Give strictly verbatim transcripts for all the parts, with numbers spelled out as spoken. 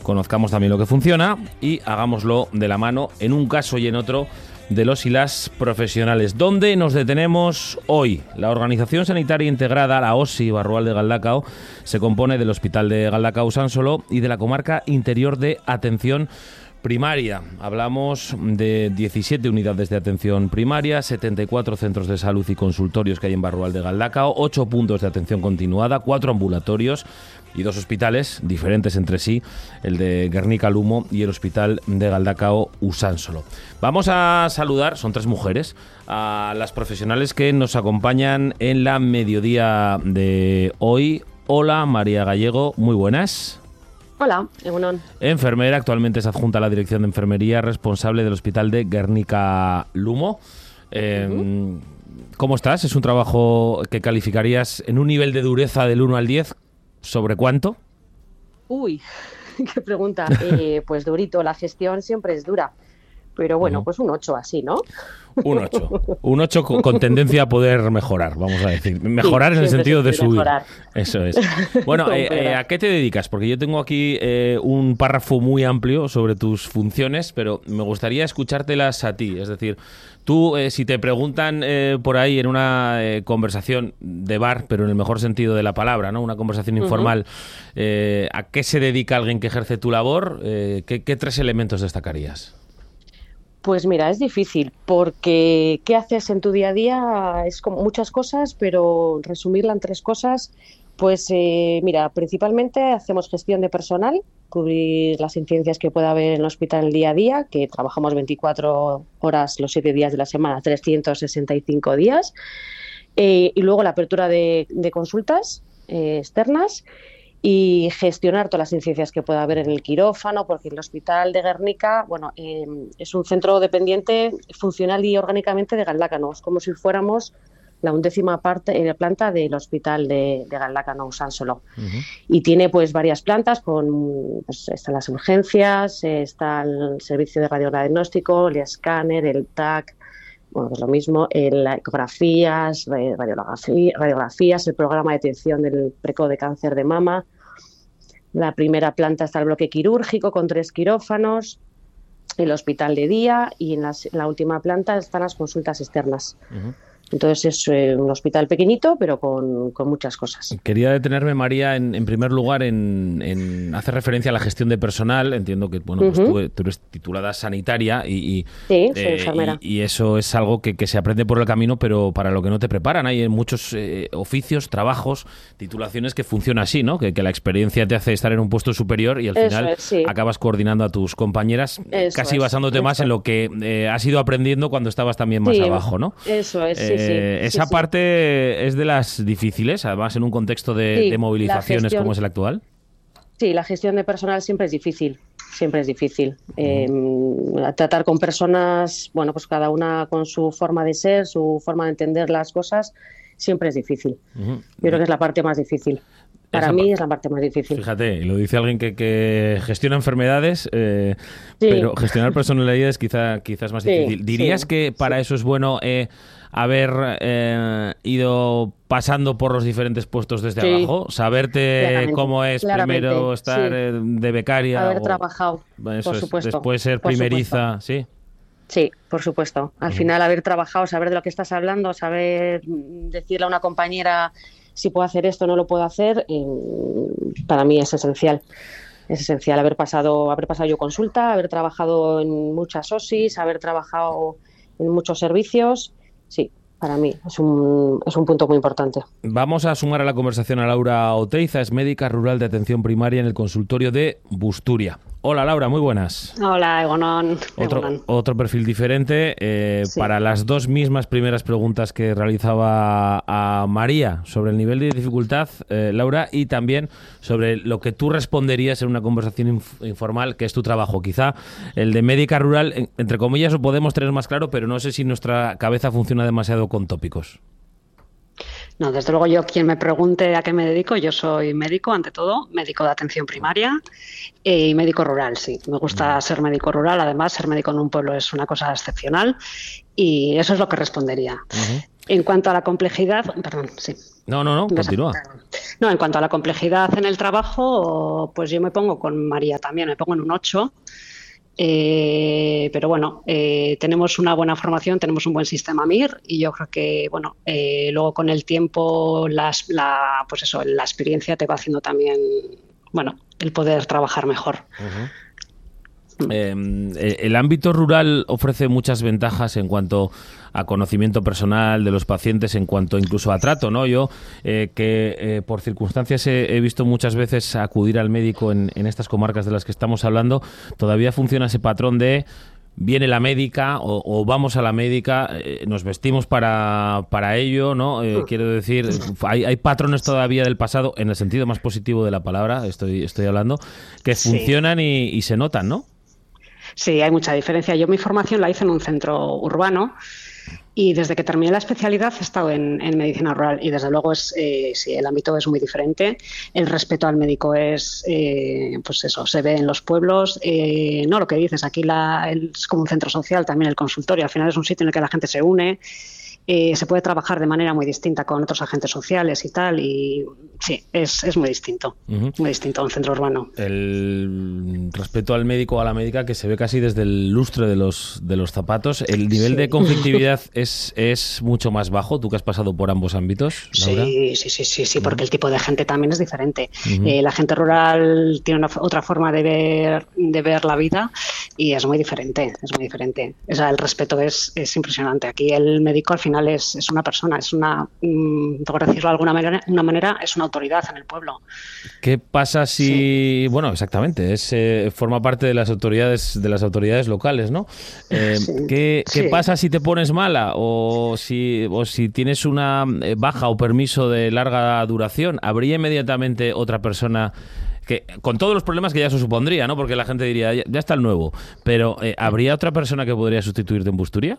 conozcamos también lo que funciona y hagámoslo de la mano en un caso y en otro de los y las profesionales. ¿Dónde nos detenemos hoy? La Organización Sanitaria Integrada, la O S I Barrualde de Galdakao, se compone del Hospital de Galdakao-Úsansolo y de la Comarca Interior de Atención Primaria. Hablamos de diecisiete unidades de atención primaria, setenta y cuatro centros de salud y consultorios que hay en Barrualde de Galdakao, ocho puntos de atención continuada, cuatro ambulatorios y dos hospitales diferentes entre sí, el de Gernika-Lumo y el Hospital de Galdakao-Úsansolo. Vamos a saludar, son tres mujeres, a las profesionales que nos acompañan en la mediodía de hoy. Hola, María Gallego, muy buenas. Hola, Egunon. Enfermera, actualmente es adjunta a la Dirección de Enfermería, responsable del Hospital de Gernika-Lumo. Eh, uh-huh. ¿Cómo estás? ¿Es un trabajo que calificarías en un nivel de dureza del uno al diez? ¿Sobre cuánto? Uy, qué pregunta. Eh, pues durito, la gestión siempre es dura. Pero bueno, uh-huh. pues un ocho así, ¿no? Un ocho. Un ocho con, con tendencia a poder mejorar, vamos a decir. Mejorar sí, en el sentido de subir. Mejorar. Eso es. Bueno, eh, eh, ¿a qué te dedicas? Porque yo tengo aquí eh, un párrafo muy amplio sobre tus funciones, pero me gustaría escuchártelas a ti. Es decir, tú, eh, si te preguntan eh, por ahí en una eh, conversación de bar, pero en el mejor sentido de la palabra, ¿no? Una conversación uh-huh. informal, eh, ¿a qué se dedica alguien que ejerce tu labor? Eh, ¿qué, ¿Qué tres elementos destacarías? Pues mira, es difícil porque ¿qué haces en tu día a día? Es como muchas cosas, pero resumirla en tres cosas, pues eh, mira, principalmente hacemos gestión de personal, cubrir las incidencias que pueda haber en el hospital el día a día, que trabajamos veinticuatro horas los siete días de la semana, trescientos sesenta y cinco días, eh, y luego la apertura de, de consultas eh, externas, y gestionar todas las incidencias que pueda haber en el quirófano, porque el Hospital de Gernika, bueno, eh, es un centro dependiente funcional y orgánicamente de Galdakao, es como si fuéramos la undécima parte en la planta del Hospital de, de Galdakao-Úsansolo. Uh-huh. Y tiene pues varias plantas, con pues, están las urgencias, está el servicio de radiodiagnóstico, el escáner, el T A C, bueno, es lo mismo, el, ecografías, radiografía, radiografías, el programa de detección del precoz de cáncer de mama. La primera planta está el bloque quirúrgico con tres quirófanos, el hospital de día y en, las, en la última planta están las consultas externas. Uh-huh. Entonces es eh, un hospital pequeñito, pero con, con muchas cosas. Quería detenerme, María, en, en primer lugar, en, en hacer referencia a la gestión de personal. Entiendo que bueno, pues uh-huh. tú, tú eres titulada sanitaria y, y, sí, soy enfermera. y, y eso es algo que, que se aprende por el camino, pero para lo que no te preparan. Hay muchos eh, oficios, trabajos, titulaciones que funcionan así, ¿no? Que, que la experiencia te hace estar en un puesto superior y al eso final es, sí. acabas coordinando a tus compañeras, eso casi es, basándote eso. más en lo que eh, has ido aprendiendo cuando estabas también más sí, abajo, ¿no? Eso es, sí. Eh, sí, esa sí, parte sí. es de las difíciles, además en un contexto de, sí, de movilizaciones gestión, como es el actual. Sí, la gestión de personal siempre es difícil, siempre es difícil. Uh-huh. Eh, tratar con personas, bueno, pues cada una con su forma de ser, su forma de entender las cosas, siempre es difícil. Uh-huh. Yo creo que es la parte más difícil. Para Esa mí pa- es la parte más difícil. Fíjate, lo dice alguien que, que gestiona enfermedades, eh, sí. pero gestionar personalidades quizá, quizás más difícil. Sí, ¿Dirías sí, que para sí. eso es bueno eh, haber eh, ido pasando por los diferentes puestos desde sí. abajo? Saberte claramente, cómo es primero estar sí. de becaria. Haber o, trabajado, eso por es, supuesto. Después ser por primeriza, supuesto. ¿sí? Sí, por supuesto. Al uh-huh. final haber trabajado, saber de lo que estás hablando, saber decirle a una compañera si puedo hacer esto o no lo puedo hacer, eh, para mí es esencial. Es esencial haber pasado, haber pasado yo consulta, haber trabajado en muchas O S Is, haber trabajado en muchos servicios. Sí, para mí es un, es un punto muy importante. Vamos a sumar a la conversación a Laura Oteiza, es médica rural de atención primaria en el consultorio de Busturia. Hola Laura, muy buenas. Hola Egunon. Otro, Egunon. otro perfil diferente eh, sí. para las dos mismas primeras preguntas que realizaba a María sobre el nivel de dificultad, eh, Laura, y también sobre lo que tú responderías en una conversación inf- informal, que es tu trabajo. Quizá el de médica rural, en, entre comillas, lo podemos tener más claro, pero no sé si nuestra cabeza funciona demasiado con tópicos. No, desde luego yo, quien me pregunte a qué me dedico, yo soy médico, ante todo, médico de atención primaria y médico rural, sí. Me gusta ser médico rural, además ser médico en un pueblo es una cosa excepcional y eso es lo que respondería. Uh-huh. En cuanto a la complejidad, perdón, sí. No, no, no, continúa. No, en cuanto a la complejidad en el trabajo, pues yo me pongo con María también, me pongo en un ocho. Eh, pero bueno, eh, tenemos una buena formación, tenemos un buen sistema M I R y yo creo que bueno, eh, luego con el tiempo las, la, pues eso, la experiencia te va haciendo también, bueno, el poder trabajar mejor. Uh-huh. Eh, el ámbito rural ofrece muchas ventajas en cuanto a conocimiento personal de los pacientes, en cuanto incluso a trato, ¿no? Yo, eh, que eh, por circunstancias he, he visto muchas veces acudir al médico en, en estas comarcas de las que estamos hablando, todavía funciona ese patrón de viene la médica o, o vamos a la médica, eh, nos vestimos para, para ello, ¿no? Eh, quiero decir, hay, hay patrones todavía del pasado, en el sentido más positivo de la palabra, estoy, estoy hablando, que sí. funcionan y, y se notan, ¿no? Sí, hay mucha diferencia. Yo mi formación la hice en un centro urbano y desde que terminé la especialidad he estado en, en medicina rural y desde luego es eh, sí, el ámbito es muy diferente. El respeto al médico es, eh, pues eso, se ve en los pueblos. Eh, no lo que dices, aquí la, el, es como un centro social también el consultorio. Al final es un sitio en el que la gente se une. Eh, se puede trabajar de manera muy distinta con otros agentes sociales y tal, y sí, es, es muy distinto, uh-huh. muy distinto a un centro urbano. El respeto al médico o a la médica que se ve casi desde el lustre de los de los zapatos. ¿El nivel sí. de conflictividad es, es mucho más bajo? ¿Tú que has pasado por ambos ámbitos, Laura? Sí, sí, sí, sí, sí, porque uh-huh. el tipo de gente también es diferente. Uh-huh. Eh, la gente rural tiene una, otra forma de ver, de ver la vida y es muy diferente, es muy diferente. O sea, el respeto es, es impresionante. Aquí el médico al final Es, es una persona, es una, por decirlo de alguna manera, una manera, es una autoridad en el pueblo. ¿Qué pasa si, sí. bueno, exactamente, es eh, forma parte de las autoridades, de las autoridades locales, ¿no? Eh, sí. ¿Qué, qué sí. pasa si te pones mala o si, o si tienes una baja o permiso de larga duración? ¿Habría inmediatamente otra persona? Que, con todos los problemas que ya se supondría, ¿no? Porque la gente diría, ya, ya está el nuevo, pero eh, ¿habría otra persona que podría sustituirte en Busturia?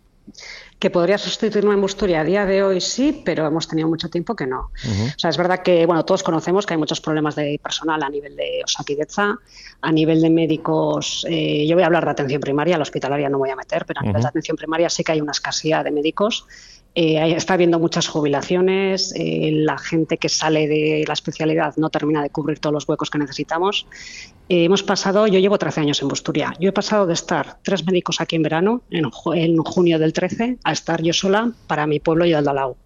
Que podría sustituirme en Busturia a día de hoy sí, pero hemos tenido mucho tiempo que no. Uh-huh. O sea, es verdad que bueno, todos conocemos que hay muchos problemas de personal a nivel de Osakidetza, a nivel de médicos. Eh, yo voy a hablar de atención primaria, la hospitalaria no voy a meter, pero a nivel uh-huh. de atención primaria sí que hay una escasez de médicos. Eh, está habiendo muchas jubilaciones, eh, la gente que sale de la especialidad no termina de cubrir todos los huecos que necesitamos. Eh, hemos pasado, yo llevo trece años en Busturia, yo he pasado de estar tres médicos aquí en verano, en, en junio del trece, a estar yo sola para mi pueblo y Aldalau.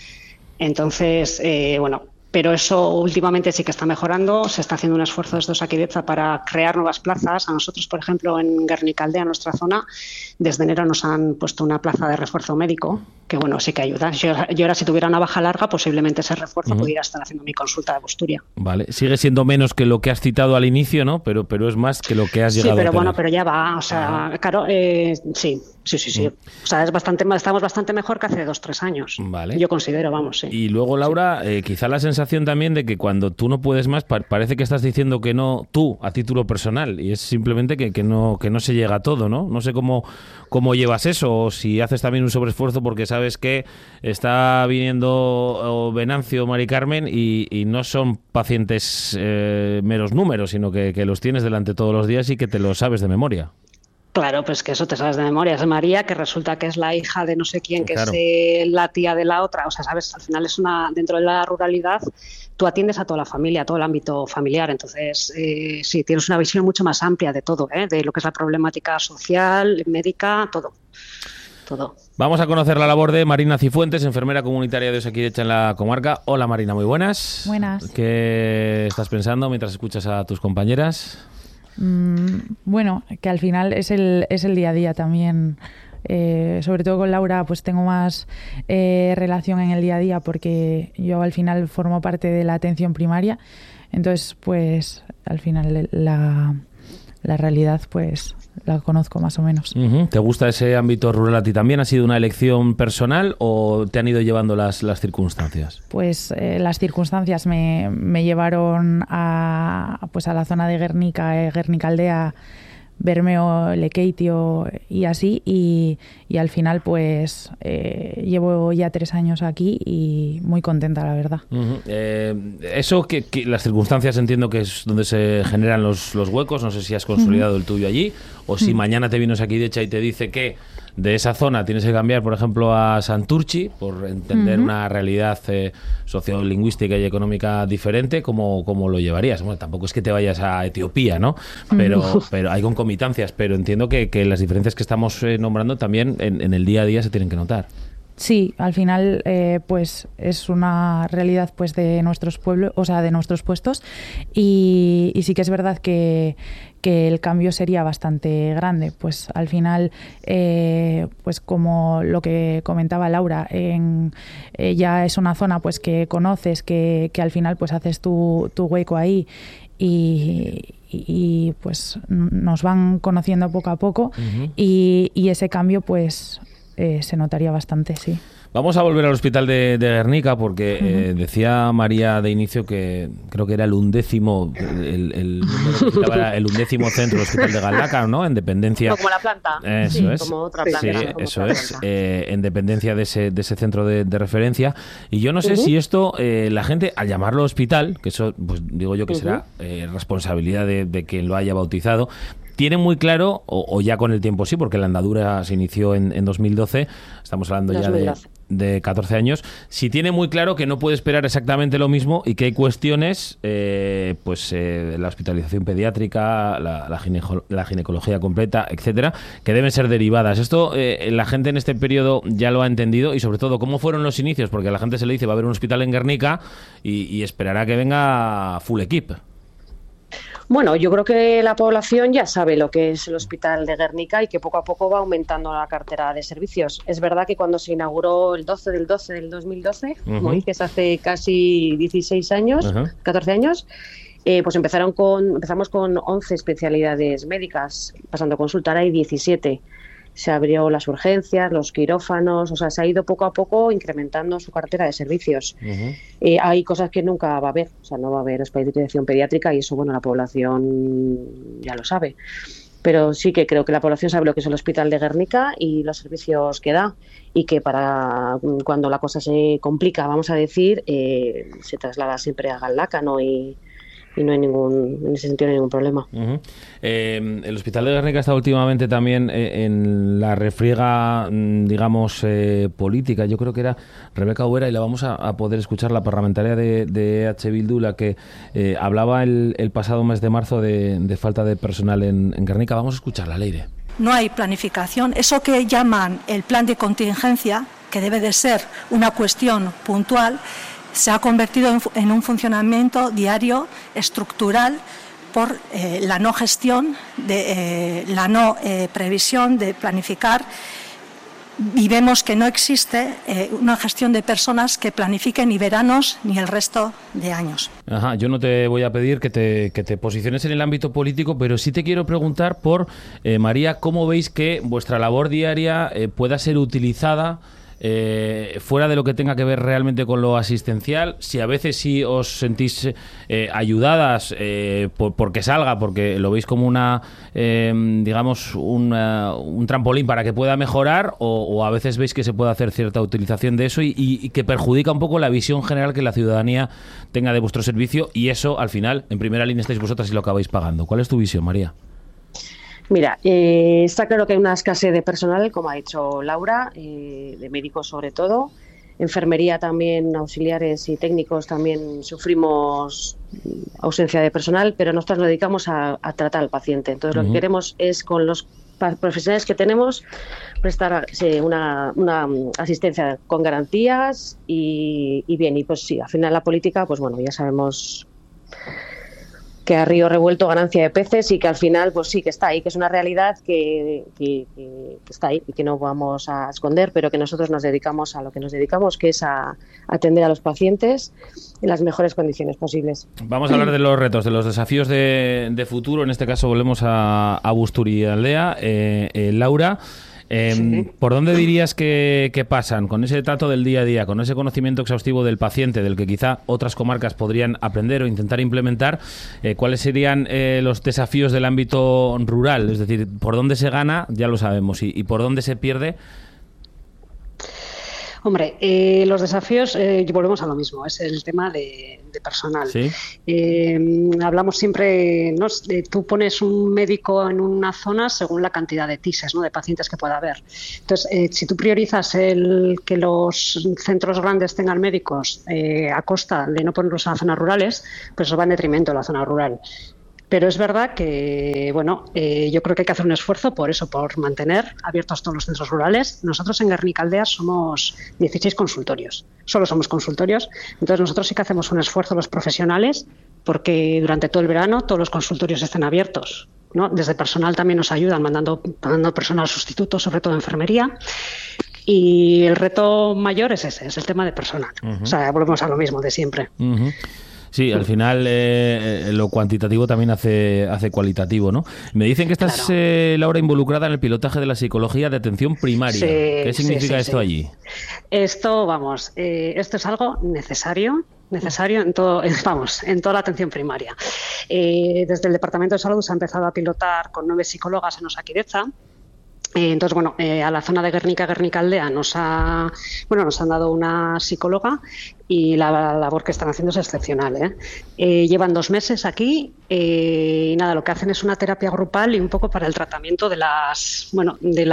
Entonces, eh, bueno, pero eso últimamente sí que está mejorando, se está haciendo un esfuerzo desde Osakidetza para crear nuevas plazas. A nosotros, por ejemplo, en Gernikaldea, en nuestra zona, desde enero nos han puesto una plaza de refuerzo médico, que bueno, sí que ayuda. Yo, yo ahora si tuviera una baja larga, posiblemente ese refuerzo uh-huh. pudiera estar haciendo mi consulta de Busturia. Vale, sigue siendo menos que lo que has citado al inicio, ¿no? Pero, pero es más que lo que has llegado a Sí, pero a tener. Bueno, pero ya va, o sea, uh-huh. claro, eh, sí, sí, sí, sí. Uh-huh. O sea, es bastante, estamos bastante mejor que hace dos, tres años. Vale. Yo considero, vamos, sí. Y luego, Laura, sí. eh, quizá la sensación también de que cuando tú no puedes más, pa- parece que estás diciendo que no tú, a título personal, y es simplemente que, que no que no se llega a todo, ¿no? No sé cómo, cómo llevas eso, o si haces también un sobreesfuerzo porque sabes que está viniendo Venancio o Mari Carmen y, y no son pacientes eh, meros números, sino que, que los tienes delante todos los días y que te los sabes de memoria. Claro, pues que eso te sabes de memoria. Es María, que resulta que es la hija de no sé quién, que claro. es eh, la tía de la otra. O sea, sabes, al final es una, dentro de la ruralidad, tú atiendes a toda la familia, a todo el ámbito familiar. Entonces, eh, sí, tienes una visión mucho más amplia de todo, ¿eh? De lo que es la problemática social, médica, todo. Todo. Vamos a conocer la labor de Marina Cifuentes, enfermera comunitaria de Osakidetza en la comarca. Hola Marina, muy buenas. Buenas. ¿Qué estás pensando mientras escuchas a tus compañeras? Mm, bueno, que al final es el, es el día a día también. Eh, sobre todo con Laura pues tengo más eh, relación en el día a día porque yo al final formo parte de la atención primaria. Entonces pues al final la, la realidad pues la conozco más o menos. Uh-huh. ¿Te gusta ese ámbito rural a ti también? ¿Ha sido una elección personal o te han ido llevando las, las circunstancias? Pues eh, las circunstancias me, me llevaron a, pues a la zona de Guernica, eh, Gernikaldea, Bermeo, Lekeitio y así, y, y al final pues eh, llevo ya tres años aquí y muy contenta, la verdad. Uh-huh. Eh, eso que, que las circunstancias entiendo que es donde se generan los, los huecos, no sé si has consolidado uh-huh. el tuyo allí o si Mm. mañana te viene Osakidetza y te dice que de esa zona tienes que cambiar, por ejemplo, a Santurtzi, por entender Ujú. una realidad eh, sociolingüística y económica diferente, ¿cómo, cómo lo llevarías? Bueno, tampoco es que te vayas a Etiopía, ¿no? Pero, pero hay concomitancias, pero entiendo que, que las diferencias que estamos eh, nombrando también en, en el día a día se tienen que notar. Sí, al final eh, pues es una realidad pues de nuestros pueblos, o sea, de nuestros puestos y, y sí que es verdad que, que el cambio sería bastante grande. Pues al final, eh, pues como lo que comentaba Laura, en, eh, ya es una zona pues que conoces, que, que al final pues haces tu, tu hueco ahí y, y, y, pues nos van conociendo poco a poco Uh-huh. y, y ese cambio pues Eh, se notaría bastante, sí. Vamos a volver al hospital de, de Guernica porque Uh-huh. eh, decía María de inicio que creo que era el undécimo el, el, número que era el undécimo centro del hospital de Galdacano, ¿no? En dependencia. No, como la planta. Eso sí, es. como otra Sí, planta. como eso otra es. planta. Eh, en dependencia de ese, de ese centro de, de referencia. Y yo no sé Uh-huh. si esto, eh, la gente, al llamarlo hospital, que eso, pues digo yo que Uh-huh. será eh, responsabilidad de, de quien lo haya bautizado, tiene muy claro, o, o ya con el tiempo sí, porque la andadura se inició en, en dos mil doce, estamos hablando dos mil doce. ya de, de catorce años, si tiene muy claro que no puede esperar exactamente lo mismo y que hay cuestiones, eh, pues eh, la hospitalización pediátrica, la, la, gineco, la ginecología completa, etcétera, que deben ser derivadas. Esto eh, la gente en este periodo ya lo ha entendido y sobre todo cómo fueron los inicios, porque a la gente se le dice va a haber un hospital en Guernica y, y esperará que venga full equip. Bueno, yo creo que la población ya sabe lo que es el Hospital de Guernica y que poco a poco va aumentando la cartera de servicios. Es verdad que cuando se inauguró el doce del doce del dos mil doce, Uh-huh. como dices, hace casi dieciséis años, Uh-huh. catorce años, eh, pues empezaron con, empezamos con once especialidades médicas, pasando a consulta, ahora hay diecisiete. Se abrió las urgencias, los quirófanos, o sea, se ha ido poco a poco incrementando su cartera de servicios. Uh-huh. Eh, hay cosas que nunca va a haber, o sea, no va a haber hospitalización pediátrica y eso, bueno, la población ya lo sabe. Pero sí que creo que la población sabe lo que es el Hospital de Guernica y los servicios que da y que para cuando la cosa se complica, vamos a decir, eh, se traslada siempre a Galdacano y y no hay ningún, en ese sentido no hay ningún problema. Uh-huh. Eh, el Hospital de Guernica está últimamente también eh, en la refriega, digamos, eh, política. Yo creo que era Rebeca Ubera y la vamos a, a poder escuchar, la parlamentaria de, de H. Bildu, la que eh, hablaba el, el pasado mes de marzo de, de falta de personal en, en Guernica. Vamos a escucharla, Leire. No hay planificación. Eso que llaman el plan de contingencia, que debe de ser una cuestión puntual, se ha convertido en, en un funcionamiento diario, estructural, por eh, la no gestión, de, eh, la no eh, previsión de planificar. Y vemos que no existe eh, una gestión de personas que planifiquen ni veranos ni el resto de años. Ajá, yo no te voy a pedir que te, que te posiciones en el ámbito político, pero sí te quiero preguntar por, eh, María, ¿cómo veis que vuestra labor diaria eh, pueda ser utilizada Eh, fuera de lo que tenga que ver realmente con lo asistencial? Si a veces sí os sentís eh, ayudadas eh, por, porque salga, porque lo veis como una, eh, digamos, una, un trampolín para que pueda mejorar, o, o a veces veis que se puede hacer cierta utilización de eso y, y, y que perjudica un poco la visión general que la ciudadanía tenga de vuestro servicio, y eso al final, en primera línea estáis vosotras y lo acabáis pagando. ¿Cuál es tu visión, María? Mira, eh, está claro que hay una escasez de personal, como ha dicho Laura, eh, de médicos sobre todo. Enfermería también, auxiliares y técnicos también sufrimos ausencia de personal, pero nosotros nos dedicamos a, a tratar al paciente. Entonces, uh-huh. lo que queremos es, con los profesionales que tenemos, prestar eh, una, una asistencia con garantías y, y bien. Y pues sí, al final la política, pues bueno, ya sabemos que a río revuelto ganancia de peces y que al final pues sí que está ahí, que es una realidad que, que, que está ahí y que no vamos a esconder, pero que nosotros nos dedicamos a lo que nos dedicamos, que es a atender a los pacientes en las mejores condiciones posibles. Vamos a hablar de los retos, de los desafíos de, de futuro. En este caso volvemos a, a Busturialdea. Eh, eh, Laura, Eh, sí. ¿Por dónde dirías que, que pasan con ese trato del día a día, con ese conocimiento exhaustivo del paciente, del que quizá otras comarcas podrían aprender o intentar implementar? Eh, ¿Cuáles serían eh, los desafíos del ámbito rural? Es decir, ¿por dónde se gana? Ya lo sabemos. ¿Y, y por dónde se pierde? Hombre, eh, los desafíos, eh, volvemos a lo mismo, es el tema de, de personal. ¿Sí? Eh, hablamos siempre, ¿no? De, tú pones un médico en una zona según la cantidad de tises, ¿no? De pacientes que pueda haber. Entonces, eh, si tú priorizas el que los centros grandes tengan médicos eh, a costa de no ponerlos en las zonas rurales, pues eso va en detrimento de la zona rural. Pero es verdad que, bueno, eh, yo creo que hay que hacer un esfuerzo por eso, por mantener abiertos todos los centros rurales. Nosotros en Guernica Aldea somos dieciséis consultorios, solo somos consultorios. Entonces nosotros sí que hacemos un esfuerzo los profesionales porque durante todo el verano todos los consultorios estén abiertos, ¿no? Desde personal también nos ayudan mandando, mandando personal sustituto, sobre todo enfermería. Y el reto mayor es ese, es el tema de personal. Uh-huh. O sea, volvemos a lo mismo de siempre. Uh-huh. Sí, al final eh, lo cuantitativo también hace, hace cualitativo, ¿no? Me dicen que estás, claro. eh, Laura, involucrada en el pilotaje de la psicología de atención primaria. Sí, ¿Qué significa sí, sí, esto sí. allí? Esto, vamos, eh, esto es algo necesario. necesario en todo, vamos, en toda la atención primaria. Eh, desde el Departamento de Salud se ha empezado a pilotar con nueve psicólogas en Osakidetza. Eh, entonces, bueno, eh, a la zona de Guernica, Guernica Aldea nos ha, bueno, nos han dado una psicóloga y la, la labor que están haciendo es excepcional, ¿eh? Eh, llevan dos meses aquí eh, y nada, lo que hacen es una terapia grupal y un poco para el tratamiento de las, bueno, de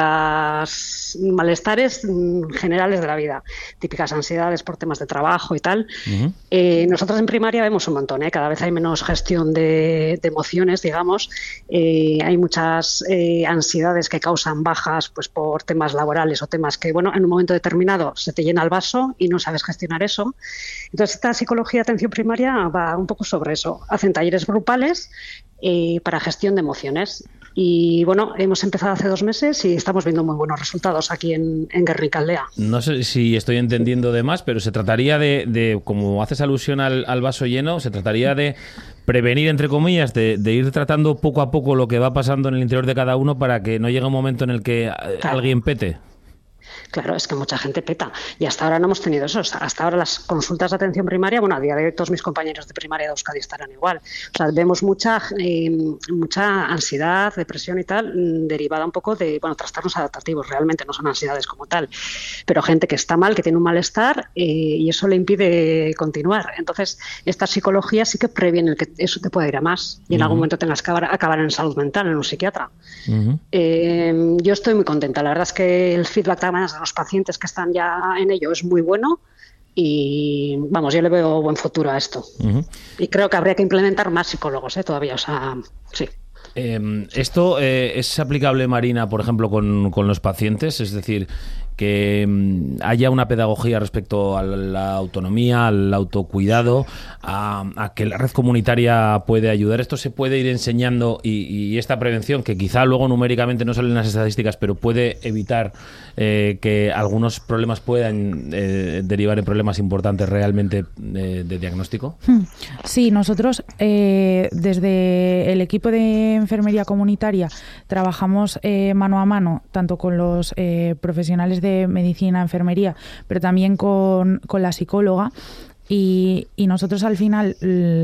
las malestares generales de la vida, típicas ansiedades por temas de trabajo y tal. Uh-huh. Eh, nosotros en primaria vemos un montón, ¿eh? Cada vez hay menos gestión de, de emociones, digamos. Eh, hay muchas eh, ansiedades que causan bajas, pues por temas laborales o temas que, bueno, en un momento determinado se te llena el vaso y no sabes gestionar eso. Entonces, esta psicología de atención primaria va un poco sobre eso. Hacen talleres grupales eh, para gestión de emociones. Y bueno, hemos empezado hace dos meses y estamos viendo muy buenos resultados aquí en, en Guernica Aldea. No sé si estoy entendiendo de más, pero se trataría de, de como haces alusión al, al vaso lleno, se trataría de prevenir, entre comillas, de, de ir tratando poco a poco lo que va pasando en el interior de cada uno para que no llegue un momento en el que claro. alguien pete. Claro, es que mucha gente peta y hasta ahora no hemos tenido eso. Hasta ahora las consultas de atención primaria, bueno, a día de hoy todos mis compañeros de primaria de Euskadi estarán igual. O sea, vemos mucha eh, mucha ansiedad, depresión y tal, derivada un poco de, bueno, trastornos adaptativos. Realmente no son ansiedades como tal, pero gente que está mal, que tiene un malestar eh, y eso le impide continuar. Entonces, esta psicología sí que previene el que eso te pueda ir a más y en uh-huh. algún momento tengas que acabar, acabar en salud mental, en un psiquiatra. Uh-huh. Eh, yo estoy muy contenta. La verdad es que el feedback también de los pacientes que están ya en ello es muy bueno y vamos, yo le veo buen futuro a esto. Uh-huh. Y creo que habría que implementar más psicólogos ¿eh? todavía, o sea, sí. Eh, ¿Esto eh, es aplicable, Marina, por ejemplo, con, con los pacientes? Es decir, que um, haya una pedagogía respecto a la autonomía, al autocuidado, a, a que la red comunitaria puede ayudar. Esto se puede ir enseñando y, y esta prevención, que quizá luego numéricamente no sale en las estadísticas, pero puede evitar eh, que algunos problemas puedan eh, derivar en problemas importantes realmente eh, de diagnóstico. Sí, nosotros eh, desde el equipo de enfermería comunitaria trabajamos eh, mano a mano, tanto con los eh, profesionales de medicina, enfermería, pero también con, con la psicóloga. Y, y nosotros al final,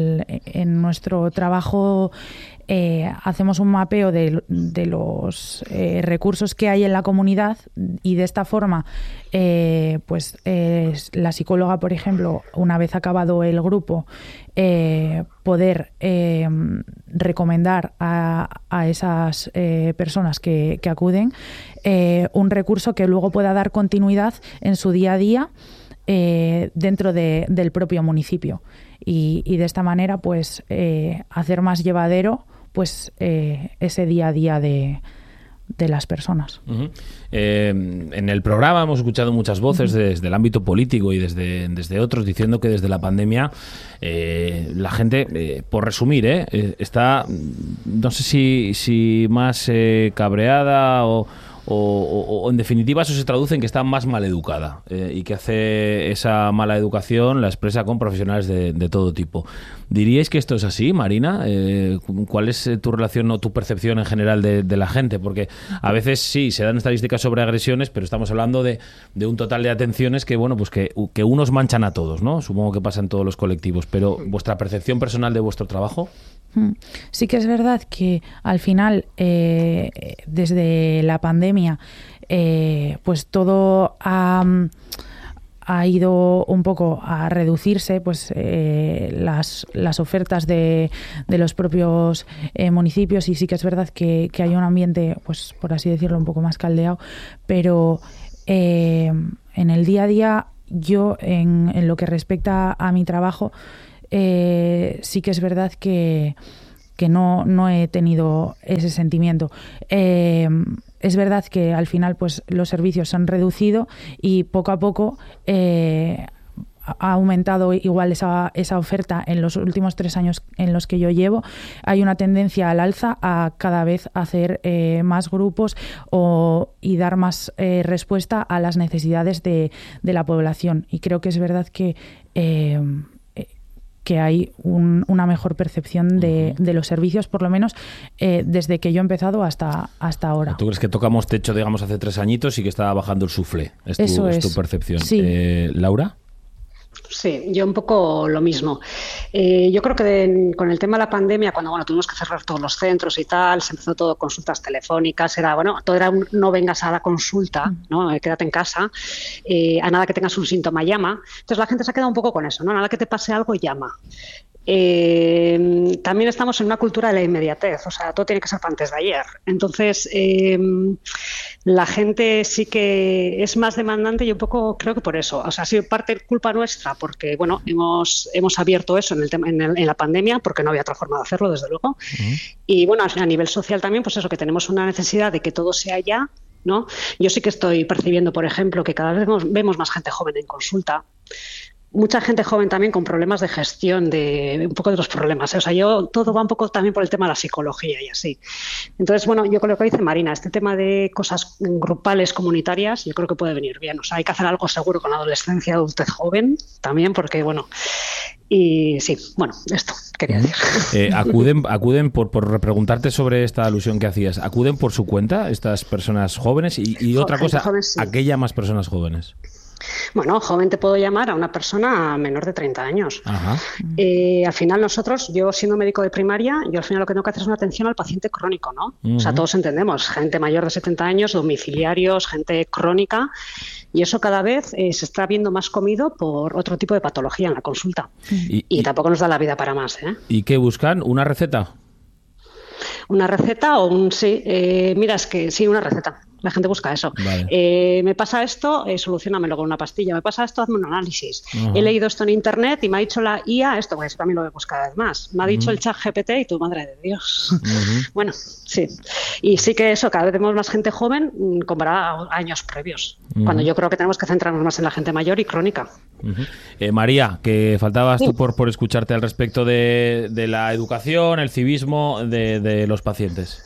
en nuestro trabajo, eh, hacemos un mapeo de, de los eh, recursos que hay en la comunidad y de esta forma, eh, pues eh, la psicóloga, por ejemplo, una vez acabado el grupo, eh, poder eh, recomendar a, a esas eh, personas que, que acuden eh, un recurso que luego pueda dar continuidad en su día a día Eh, dentro de, del propio municipio y, y de esta manera pues eh, hacer más llevadero pues eh, ese día a día de, de las personas. Uh-huh. Eh, en el programa hemos escuchado muchas voces uh-huh. desde el ámbito político y desde, desde otros diciendo que desde la pandemia eh, la gente, eh, por resumir, eh, está no sé si, si más eh, cabreada o O, o, o en definitiva eso se traduce en que está más mal educada eh, y que hace esa mala educación la expresa con profesionales de, de todo tipo. ¿Diríais que esto es así, Marina? Eh, ¿Cuál es tu relación o tu percepción en general de, de la gente? Porque a veces sí, se dan estadísticas sobre agresiones, pero estamos hablando de, de un total de atenciones que, bueno, pues que, que unos manchan a todos, ¿no? Supongo que pasa en todos los colectivos, pero ¿vuestra percepción personal de vuestro trabajo? Sí que es verdad que al final, eh, desde la pandemia, eh, pues todo ha, ha ido un poco a reducirse pues eh, las, las ofertas de, de los propios eh, municipios, y sí que es verdad que, que hay un ambiente, pues por así decirlo, un poco más caldeado, pero eh, en el día a día yo, en, en lo que respecta a mi trabajo, eh, sí que es verdad que, que no, no he tenido ese sentimiento. Eh, Es verdad que al final pues los servicios se han reducido y poco a poco eh, ha aumentado igual esa, esa oferta en los últimos tres años en los que yo llevo. Hay una tendencia al alza a cada vez hacer eh, más grupos o, y dar más eh, respuesta a las necesidades de, de la población. Y creo que es verdad que... Eh, que hay un, una mejor percepción de, de los servicios, por lo menos eh, desde que yo he empezado hasta, hasta ahora. ¿Tú crees que tocamos techo, digamos, hace tres añitos y que estaba bajando el suflé? Es tu, Eso es. es tu percepción. Sí. Eh, ¿Laura? Sí, yo un poco lo mismo. Eh, yo creo que de, con el tema de la pandemia, cuando bueno tuvimos que cerrar todos los centros y tal, se empezó todo consultas telefónicas, era bueno, todo era un, no vengas a la consulta, ¿no? Eh, quédate en casa, eh, a nada que tengas un síntoma llama. Entonces la gente se ha quedado un poco con eso, ¿no? A nada que te pase algo llama. Eh, también estamos en una cultura de la inmediatez, o sea, todo tiene que ser para antes de ayer. Entonces, eh, la gente sí que es más demandante y un poco creo que por eso. O sea, ha sido parte culpa nuestra porque, bueno, hemos, hemos abierto eso en, el tema, en, el, en la pandemia porque no había otra forma de hacerlo, desde luego. Uh-huh. Y, bueno, a nivel social también, pues eso, que tenemos una necesidad de que todo sea ya, ¿no? Yo sí que estoy percibiendo, por ejemplo, que cada vez vemos, vemos más gente joven en consulta. Mucha gente joven también con problemas de gestión, de un poco de los problemas, ¿eh? O sea, yo todo va un poco también por el tema de la psicología y así. Entonces, bueno, yo creo que dice Marina, este tema de cosas grupales, comunitarias, yo creo que puede venir bien. O sea, hay que hacer algo seguro con la adolescencia, adultez joven también, porque, bueno, y sí, bueno, esto quería decir. Eh, acuden, acuden por, por repreguntarte sobre esta alusión que hacías, ¿acuden por su cuenta estas personas jóvenes? Y, y otra cosa, joven, sí. ¿A qué llamas personas jóvenes? Bueno, joven te puedo llamar a una persona menor de treinta años. Ajá. Eh, al final nosotros, yo siendo médico de primaria, yo al final lo que tengo que hacer es una atención al paciente crónico, ¿no? Uh-huh. O sea, todos entendemos, gente mayor de setenta años, domiciliarios, gente crónica, y eso cada vez eh, se está viendo más comido por otro tipo de patología en la consulta. Y, y, y tampoco nos da la vida para más, ¿eh? ¿Y qué buscan? ¿Una receta? Una receta o un... Sí, eh, mira, es que sí, una receta. La gente busca eso. Vale. Eh, me pasa esto, eh, solucionamelo con una pastilla. Me pasa esto, hazme un análisis. Uh-huh. He leído esto en internet y me ha dicho la I A esto, pues también lo he buscado cada vez más. Me ha dicho uh-huh. el chat G P T y tu madre de Dios. Uh-huh. Bueno, sí. Y sí que eso, cada vez tenemos más gente joven comparada a años previos. Uh-huh. Cuando yo creo que tenemos que centrarnos más en la gente mayor y crónica. Uh-huh. eh, María, que faltabas sí. tú por, por escucharte al respecto de, de la educación, el civismo de, de los pacientes.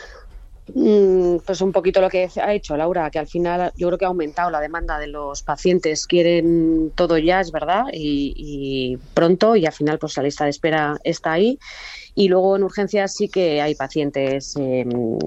Pues un poquito lo que ha hecho Laura, que al final yo creo que ha aumentado la demanda de los pacientes, quieren todo ya, es verdad, y, y pronto, y al final pues la lista de espera está ahí. Y luego en urgencias sí que hay pacientes eh,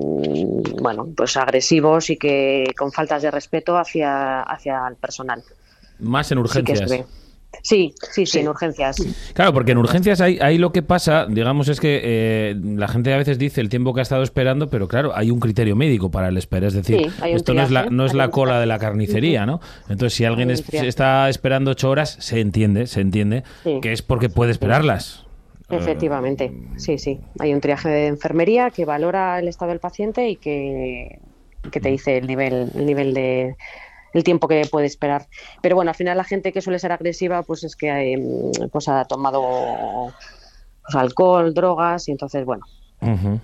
bueno, pues agresivos y que con faltas de respeto hacia, hacia el personal. Más en urgencias. Sí, Sí, sí, sí, en urgencias. Claro, porque en urgencias ahí, ahí lo que pasa, digamos, es que eh, la gente a veces dice el tiempo que ha estado esperando, pero claro, hay un criterio médico para el espera. Es decir, sí, esto triaje, no es la, no es la cola de la carnicería, ¿no? Entonces, si alguien es, está esperando ocho horas, se entiende, se entiende sí. que es porque puede esperarlas. Efectivamente, sí, sí. Hay un triaje de enfermería que valora el estado del paciente y que, que te dice el nivel, el nivel de... el tiempo que puede esperar. Pero bueno, al final la gente que suele ser agresiva pues es que eh, pues ha tomado pues, alcohol, drogas y entonces bueno. Uh-huh.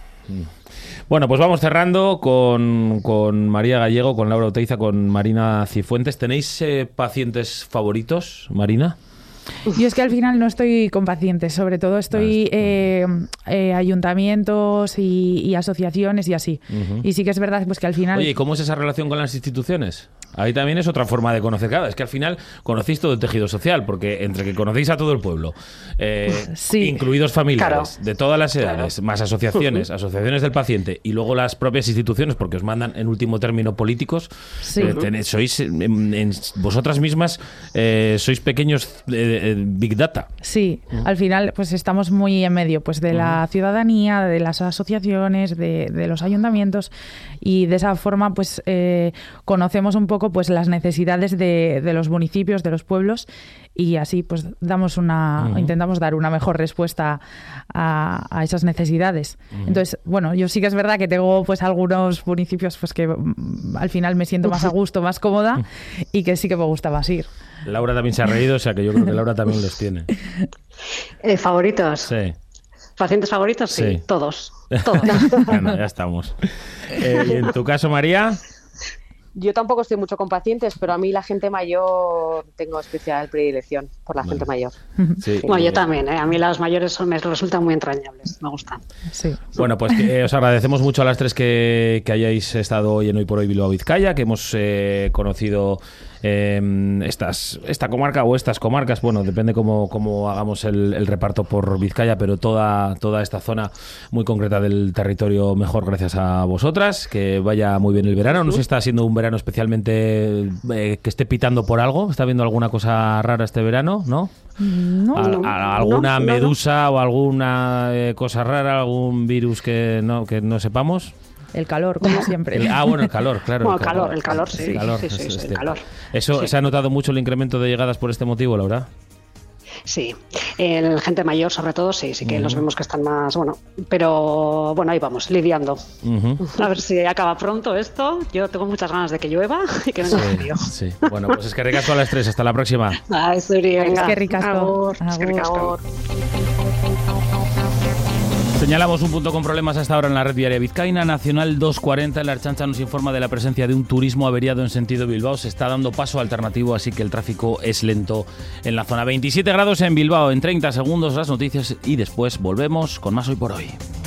Bueno, pues vamos cerrando con, con María Gallego, con Laura Oteiza, con Marina Cifuentes. ¿Tenéis eh, pacientes favoritos, Marina? Yo es que al final no estoy con pacientes, sobre todo estoy eh, eh, ayuntamientos y, y asociaciones y así. Uh-huh. Y sí que es verdad pues que al final... Oye, ¿y cómo es esa relación con las instituciones? Ahí también es otra forma de conocer. Claro, es que al final conocéis todo el tejido social, porque entre que conocéis a todo el pueblo, eh, sí. incluidos familiares, claro. de todas las edades, claro. más asociaciones, asociaciones del paciente y luego las propias instituciones, porque os mandan en último término políticos, sí. eh, tenéis, sois en, en, vosotras mismas eh, sois pequeños eh, Big Data. Sí, uh-huh. al final pues estamos muy en medio pues de uh-huh. la ciudadanía, de las asociaciones, de, de los ayuntamientos y de esa forma pues eh, conocemos un poco poco pues las necesidades de, de los municipios, de los pueblos, y así pues damos una uh-huh. intentamos dar una mejor respuesta a, a esas necesidades. Uh-huh. Entonces, bueno, yo sí que es verdad que tengo pues algunos municipios pues que mm, al final me siento más a gusto, más cómoda y que sí que me gusta más ir. Laura también se ha reído, o sea que yo creo que Laura también los tiene. Eh, ¿Favoritos? Sí. ¿Pacientes favoritos? Sí, sí. todos. todos. Bueno, ya estamos. Eh, ¿y en tu caso, María? Yo tampoco estoy mucho con pacientes, pero a mí la gente mayor tengo especial predilección por la bueno. gente mayor. Sí. Bueno, yo también, ¿eh? A mí las mayores son, me resultan muy entrañables, me gustan. Sí. Bueno, pues que, eh, os agradecemos mucho a las tres que, que hayáis estado hoy en Hoy por Hoy Bilbao Vizcaya, que hemos eh, conocido eh, estas, esta comarca o estas comarcas, bueno, depende cómo, cómo hagamos el, el reparto por Vizcaya, pero toda, toda esta zona muy concreta del territorio mejor gracias a vosotras, que vaya muy bien el verano. No sé si está siendo un verano especialmente eh, que esté pitando por algo. ¿Está viendo alguna cosa rara este verano? ¿No? No, a, no, a, ¿Alguna no, medusa no, no. o alguna eh, cosa rara, algún virus que no, que no sepamos? El calor, como siempre. El, ah, bueno, el calor, claro. Bueno, el calor, el calor, sí. El calor, sí, sí, sí, este. el calor. ¿Eso, sí. ¿Se ha notado mucho el incremento de llegadas por este motivo, Laura? Sí, en gente mayor sobre todo, sí, sí que uh-huh. los vemos que están más, bueno, pero bueno, ahí vamos, lidiando. Uh-huh. A ver si acaba pronto esto. Yo tengo muchas ganas de que llueva y que venga el frío. Sí, bueno, pues es que ricasco a las tres, hasta la próxima. Ah, es que ricasco. Es que ricasco. Señalamos un punto con problemas hasta ahora en la red viaria vizcaína. Nacional doscientos cuarenta, la Ertzaintza nos informa de la presencia de un turismo averiado en sentido Bilbao. Se está dando paso alternativo, así que el tráfico es lento en la zona. veintisiete grados en Bilbao, en treinta segundos las noticias y después volvemos con más Hoy por Hoy.